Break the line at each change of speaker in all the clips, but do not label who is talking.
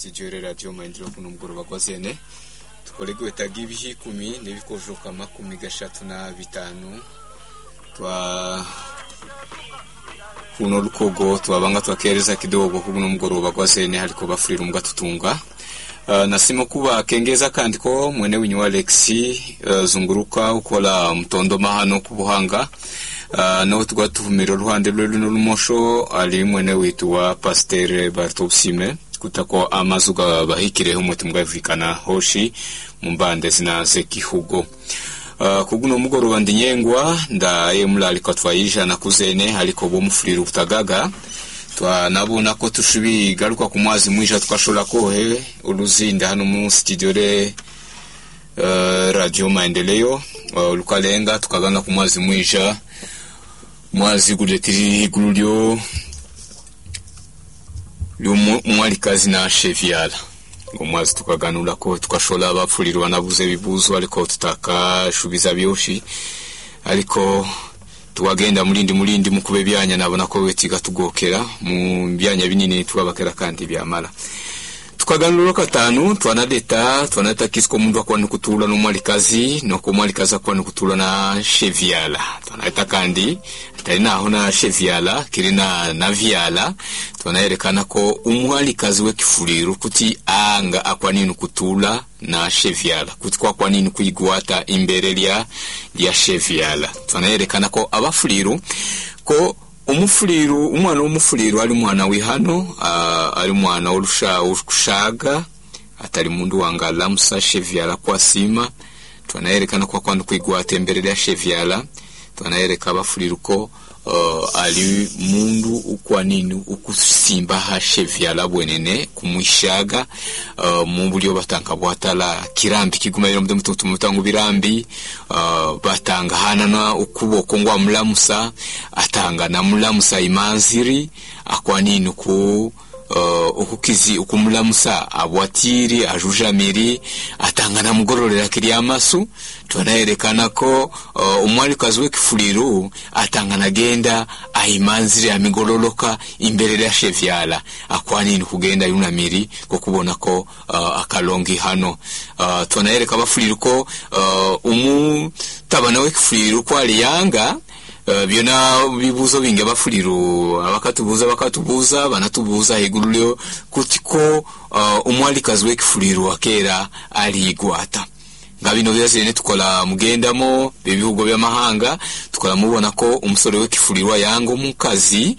studio radio Maendeleo kuno mugoroba kwa zene tukolegwe tagibi 10 nebikojoka 35 twa kuno lukogo twabanga twakereza kidogo kuno mugoroba kwa zene haliko bafurira umugatutunga nasimo kuba kengeza kandi ko mwene winyu Alexi zunguruka ukola mtondo mahano kubuhanga no tugatuhumira ruhande rw'uno rumosho ali mwene witu wa Pasteur Bartobsime kutako amazuga bahikireho umutima gwavikana hoshi mumbande zinaze kihugo kuguno mugoroba ndinyengwa ndaye mulali katwayija nakuzene aliko bo mufurira kutagaga twanabona ko tushubi garuka ku mwazi mwija twashora kohe uruzinda hano mu studio re radio Maendeleo lukalenga tukagana ku mwazi mwija mwazi guletiri gulyo mwalikazi na cheviala ngomwazi tukaganula ko tukashola abafulirwa nabuze bibuzo aliko tutaka shubiza byoshi aliko tuwagenda mulindi mukube byanya nabona ko wetiga tugokera mu byanya binini twabakera kandi byamala tukaganula katanu twanadeta kisko mundu akwani kutula no mwalikazi no ko mwalikazi akwani kutula na cheviala twanadeta kandi talina hona cheviala kirina na viala twanayerekana ko umwalikazi wekifuliro kuti anga akwani kutula na cheviala kuti kwa nini kuigwata imbere lya cheviala twanayerekana ko abafuliro ko umufuliro umwana w'umufuliro ali mwana wihano ali mwana kushaga atari mundu wangala musa cheviala kwa sima twanayerekana kwa kwandu kuigwata imbere lya cheviala twanayereka abafuliro ko ali mundu ukwanini ukusimba ha cheviala bwenene kumwishaga mu bulyo batanka bwatala kirambi kigumayiro mumutu mutangu birambi batanga hanana ukuboko ngwa mulamusa atanga na mulamusa imanziri akwanini ku ukukizi ukumulamusa abwatiri ajujamiri atanga na mugororera kiri amasu twanayerekana ko umwalikazi wekifuliro atanga nagenda ayimanzire amigororoka imbere ya cheviala akwanini kugenda yunamiri ko kubona ko akalongi hano twanayereka abafuliro ko tabana wekifuliro ko ali yanga byona bibuzo binge bafuliro abakatubuza banatubuza hegulyo kutiko umwalikazi wekifuliro akera ali igwata ngabino byazene tukola mugendamo bebihugo by'amahanga tukola mubona ko umusore wekifulirwa yango mukazi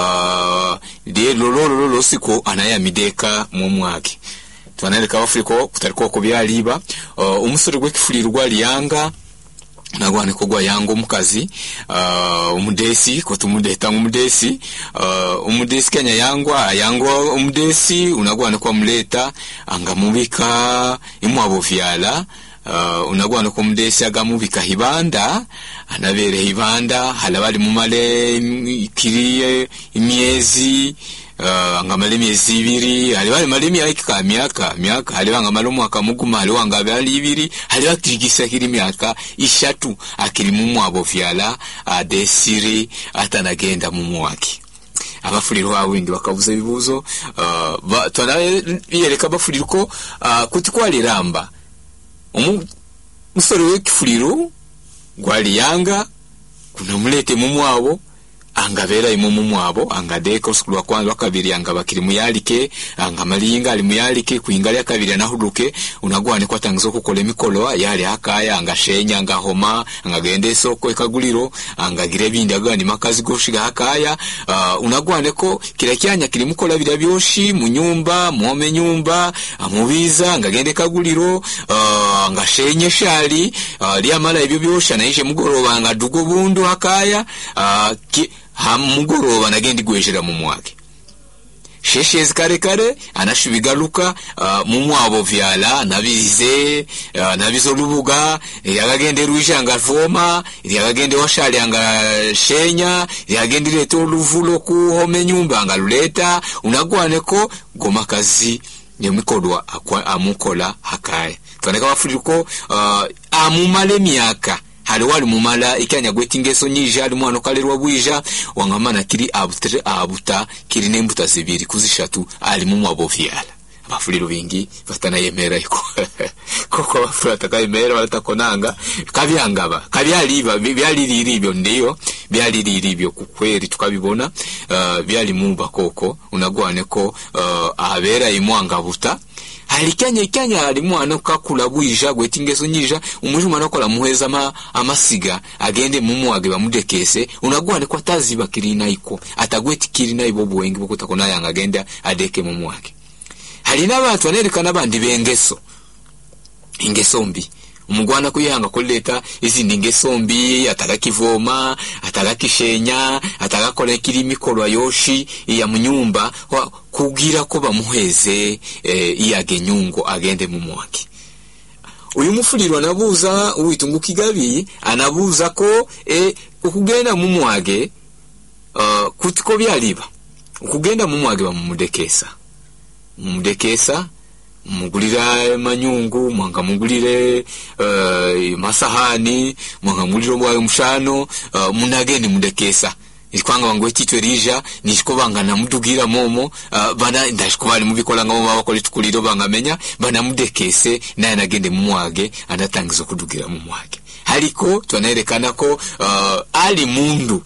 de lolo siko anayamideka mu mwake twanareka abafuriko kutariko ko byaliba umusore wekifulirwa liyanga nagwane kogwa yango mukazi umudesi ko tumudeta umudesi kenya yango umudesi unagwane kwa muleta angamubika imwabo vyala unagwana ko mudesi agamubika hibanda anabere hibanda halabali mumale kiriye imyezi angamale myezi 2 halibali malimi yakika myaka halibanga malomo akamuguma haliwanga bali 2 halibatigisa kiri myaka 3 akiri mumwabo vyala adesiri atanagenda mumwaki abafuliro awindi bakavuza bibuzo twanayereka abafuliro ko kuti kwaliramba umusore wekifuliro gwali yanga kuna mulete mumwabo angabera imumwabo angadeka usikulwa kwanza wakabiri angabakiri muyalike angamalinga ali muyalike kuingali akabiri nahuduke unagwane kwatangizo kukola mikolo yali akaya angashenya angahoma angagende soko ekaguliro angagire bindi agani makazi goshiga akaya unagwane ko kila kyanya kiri mukola bira byoshi munyumba muome nyumba amubiza angagende kaguliro angashenye shali lyamala ebyo byosha naije mugoroba angadugo bundu akaya mugoroba nagendi gwejera mu mwake sheshezi kare anashubigaluka mu mwabo vyala nabize nabizo lubuga yagagende ruishanga voma yagagende washali anga shenya yagende leto luvulo ku home nyumba anga luleta unagwane ko gomakazi nemikodwa amukola hakaya twaneka bafuriko amumale myaka haliwali mumala ikanya gwetingeso nyija ali mwana kalirwa bwija wangamana kiri abuta kiri nembuta zibiri kuzishatu ali mumwabo vyala bafuliro bingi batana yemera iko koko bafulata kayemera batakonanga kabyangaba kabyaliba byaliribyo ndiyo byaliribyo kukweri tukabibona byali mumba koko unagwane ko abera imwanga buta halikanya ali mwana kakula bwija gwetingeso nyija umujuma nakola muheza amasiga agende mumwage bamudekese unagwane kwa taziba kirina iko atagweti kirina ibo bwengi bokutakona yanga agenda adeke mumwage halina abantu anerekana bandi bengeso ingesombi umugwana kuyanga koleta izindi ngesombi atakakivoma atakakishenya atakakola kirimikolo yoshi ya munyumba kugira ko bamuheze iyage nyungo agende mumwaki uyu mufulirwa nabuza uitungukigabi anabuza ko ukugenda mumwage kutiko byaliba ukugenda mumwage bamudekesa mugulira manyungu mwanga mugulire masahani mwanga muguliro bwa mushano munagende mudekesa ikwanga wangwe titwe rija nishikobanga namudugira momo bana ndashikobali mubikola ngabo babakole tukuliro bangamenya bana mudekese naye nagende mumwage anatangizo kudugira mumwage haliko twanaerekana ko ali mundu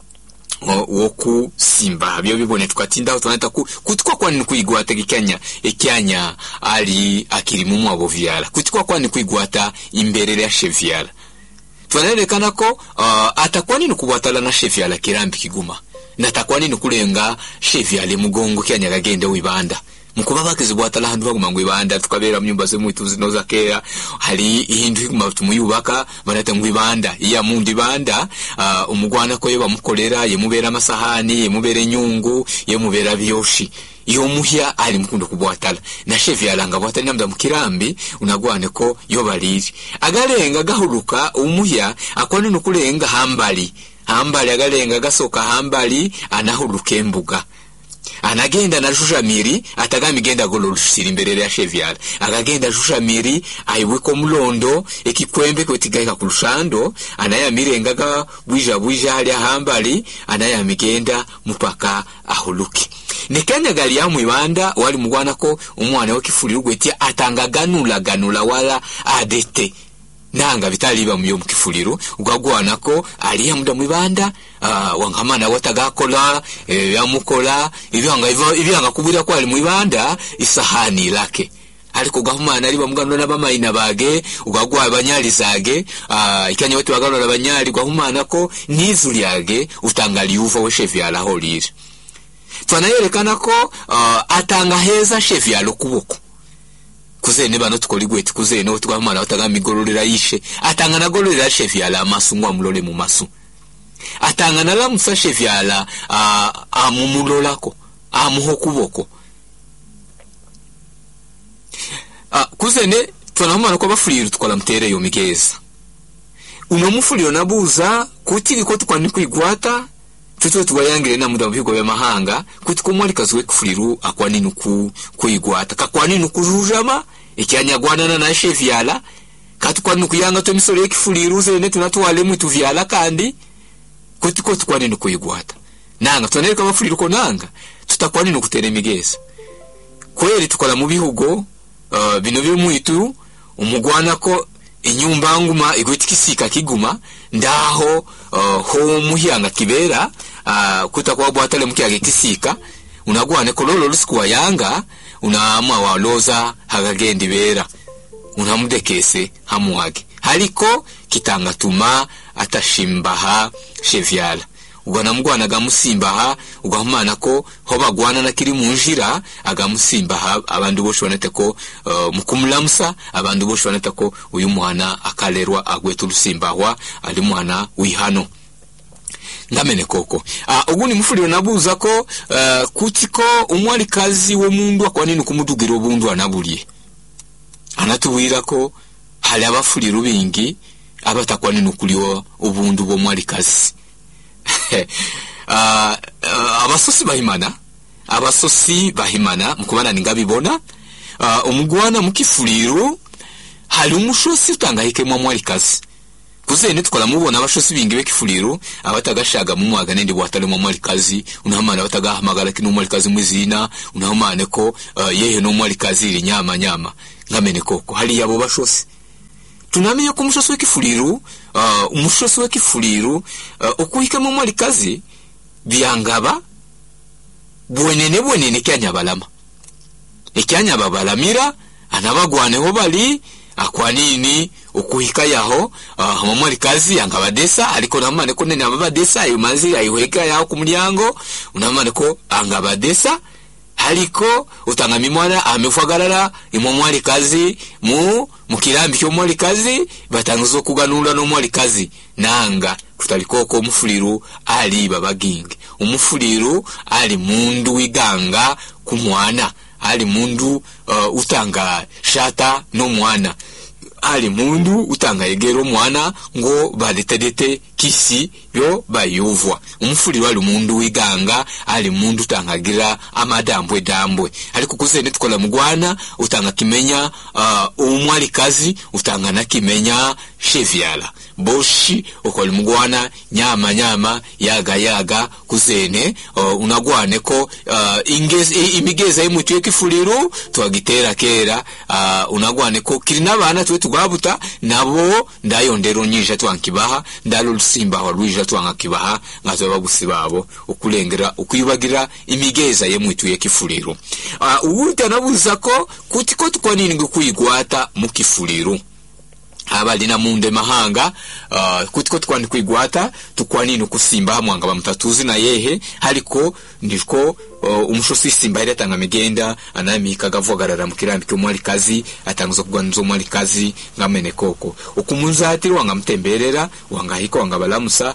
woku simba byo bibone tukatinda tunata kutukwa kwani kuigwata ekyanya ali akiri mumwa bovyala kutukwa kwani kuigwata imbere ya chevyala tunaelekana ko atakwani nukubwatala na chevyala kirambi kiguma natakwani nukulenga chevyala mugongo kyanya gagende wibanda mukuba bakizibwatala handu baguma ibanda tukabera mnyumba zemwitu zinoza kera hali ihindu hikuma tumuyubaka banata ngwibanda iya mundi banda umugwana ko yeba mukolera yemubera amasahani yemubera nyungu yemubera byoshi iyo muhya ali mukundo kubwatala na chevyala ngabwatala namda mukirambi unagwane ko yobaliri agalenga gahuluka umuhya akwani nukulenga hambali agalenga gasoka hambali anahuluka embuga anagenda na jujamiri atagami genda gololushira imbere ya chevyala akagenda jujamiri ayiweko mulondo ekikwembe kwetigaika kulushando anayamirengaga bwija hali hambali anayamigenda mupaka ahuluki nekanya gali ya mwibanda wali mugwana ko umwana w'ikifuliro gwetia atangaganula wala adete nanga bitaliba muyo mukifuliro ugagwana ko aliya muda mwibanda wangamana watagakola yamukola ibyanga kubira ko ali mwibanda isahani lake aliko gahumana ali bamugano n'abamayina bage ugagwa abanyali zage ikanya wetu bagano n'abanyali gahumana ko nizu lyage utangali uva we chevyala holire twanayerekana ko atanga heza chevyala kuboko kuzene bano tukoligweti kuzene otwamana otagamigororera yishe atanga na gororera chevyala amasungwa mulole mu masu atanga na lamusa chevyala amumulolako amuho kuboko kuzene twanamana ko bafuliro tukola mutere yo migeza uno mufuliro nabuza kutiri ko tukwani kwigwata tuto tubayangire na muda bigo by'amahanga kutikomwali kazwe kufuliro akwani nuku kwigwata kakwani nukujujama ikyanyagwana na chevyala katukwani nukuyanga to misoro y'ekifuliro zene tunatwale mu tuvyala kandi kutiko tukwani nukuyigwata nanga tunereka bafuliro ko nanga tutakwani nukutere migeza kweli tukola mu bihugo bino by'omwitu umugwana ko inyumba nguma igwitikisika kiguma ndaho ho muhyanga kibera kutakwa bwatale mukiyage kisika unagwane ko lolo lusikuwa yanga unaamwa waloza hagagendi bera unamudekese hamuwage haliko kitangatuma atashimbaha chevyala ugana mugwana gamusimbaha ugahumana ko hobagwana na kiri munjira agamusimbaha abandu bosho banete ko mukumulamusa abandu bosho banete ko uyu mwana akalerwa agwetu lusimbahwa ali mwana wihano ngamene koko uguni mufuliro nabuza ko kutiko umwali kazi we mundu akwani nukumudugira obundu anabuliye anatuwira ko hali abafuliro bingi abatakwani nukuliwa obundu bo mwali kazi abasosi bahimana mukubana ningabibona umugwana mukifuliro hali umushosi utangahike mwa mwali kazi kuzene tukola mubona abashosi bingibe kifuliro abatagashaga mu mwagane ndi bwatale mu mwalikazi unahamana batagahamagara kino mwalikazi mwizina unahamane ko yehe no mwalikazi iri nyama ngamene koko hali yabo bashosi tunamenye ko umushosi w'ekifuliro umushosi w'ekifuliro okuhika mu mwalikazi byangaba bwenene kyanyabalama ekyanyababalamira anabagwaneho bali akwanini okuhika yaho amamwalikazi yangabadesa aliko namane ko nene abadesa ayo manzi ayiweka yaho ku mulyango unamane ko angabadesa aliko utangami mwana amefagarara imomwalikazi mu kirambi ky'omwalikazi batanguzo kuganula no mwalikazi nanga kutalikoko umufuliro ali babaginge umufuliro ali mundu wiganga ku mwana ali mundu utanga shata no mwana ali mundu utanga yegero mwana ngo baletedete kisi yo bayuvwa umufuliro ali mundu wiganga ali mundu utangagira amadambwe ariko kuzene tukola mugwana utanga kimenya umwalikazi utanga na kimenya cheviala boshi ukoli mugwana nyama yaga kuzene unagwane ko imigeza y'umutu y'ekifuliro twagitera kera unagwane ko kirina bana twe tugabuta nabo ndayondero nyija twankibaha ndalo lusimba wa rwija twankibaha ngazo babusi babo ukulengera ukuyubagira imigeza y'umutu y'ekifuliro ubuta nabuza ko kutiko tukwanini ngukuyigwata mu kifuliro abalina munde mahanga kutiko twandi kwigwata tukwanini kusimba hamwanga bamutatuzi na yehe haliko ndiko umushosi simba ile tanga migenda anamika gavogarara mu kirambi cy'omwalikazi atanguza kugwanza omwalikazi ngamene koko okumunza ati wanga mutemberera wanga hiko wanga balamusa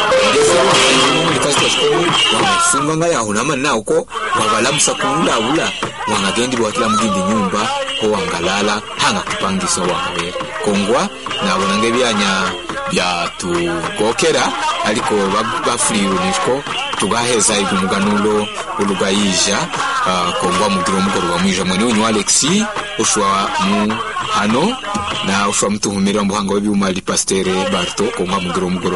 omwalikazi wanga sunga nga yaho nama nauko wabalamusa kuunda ula wanga gendi bwatila mugindi nyumba ko wanga lala hanga kupangisa wanga kongwa nabona ngebyanya bya tukokera aliko bafuliro nishko tugaheza igumuganulo ulugayija kongwa mugiro mugoro bamwija mwene wenyu Alexi ushwa mu hano na ushwa mtuhumira mbuhanga webyuma li pastere Barto kongwa mugiro